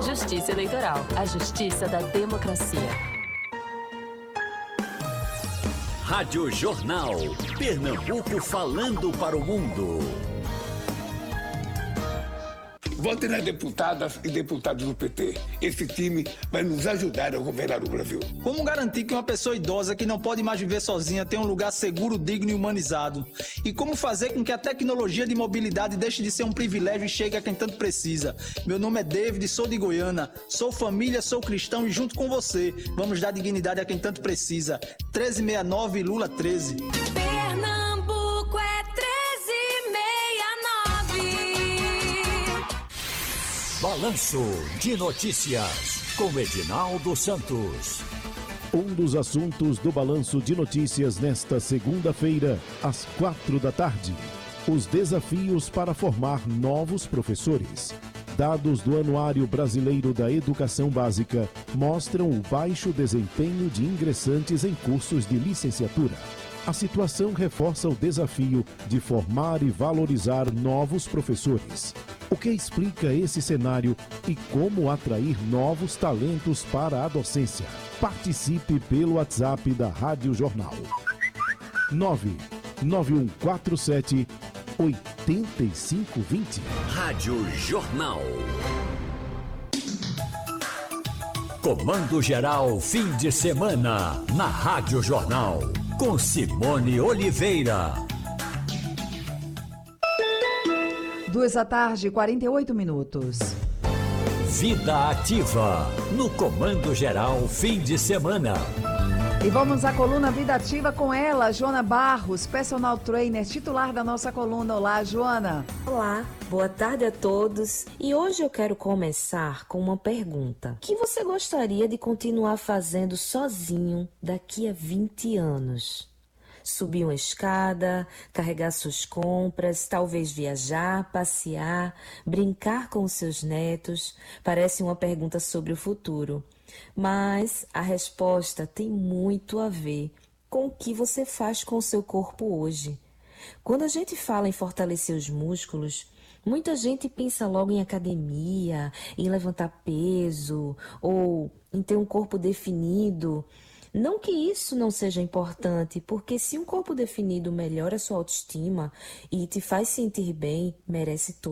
Justiça Eleitoral, a justiça da democracia. Rádio Jornal, Pernambuco falando para o mundo. Votem nas deputadas e deputados do PT. Esse time vai nos ajudar a governar o Brasil. Como garantir que uma pessoa idosa que não pode mais viver sozinha tenha um lugar seguro, digno e humanizado? E como fazer com que a tecnologia de mobilidade deixe de ser um privilégio e chegue a quem tanto precisa? Meu nome é David, sou de Goiânia, sou família, sou cristão e junto com você vamos dar dignidade a quem tanto precisa. 1369 Lula 13. Pernambuco é 1369. Balanço de Notícias, com Edinaldo Santos. Um dos assuntos do Balanço de Notícias nesta segunda-feira, às 4 da tarde. Os desafios para formar novos professores. Dados do Anuário Brasileiro da Educação Básica mostram o baixo desempenho de ingressantes em cursos de licenciatura. A situação reforça o desafio de formar e valorizar novos professores. O que explica esse cenário e como atrair novos talentos para a docência? Participe pelo WhatsApp da Rádio Jornal. 99147 8520. Rádio Jornal. Comando Geral fim de semana na Rádio Jornal. Com Simone Oliveira. 2 da tarde, 48 minutos. Vida Ativa, no Comando Geral fim de semana. E vamos à coluna Vida Ativa com ela, Joana Barros, personal trainer, titular da nossa coluna. Olá, Joana. Olá, boa tarde a todos. E hoje eu quero começar com uma pergunta. O que você gostaria de continuar fazendo sozinho daqui a 20 anos? Subir uma escada, carregar suas compras, talvez viajar, passear, brincar com os seus netos. Parece uma pergunta sobre o futuro. Mas a resposta tem muito a ver com o que você faz com o seu corpo hoje. Quando a gente fala em fortalecer os músculos, muita gente pensa logo em academia, em levantar peso ou em ter um corpo definido. Não que isso não seja importante, porque se um corpo definido melhora a sua autoestima e te faz sentir bem, merece todo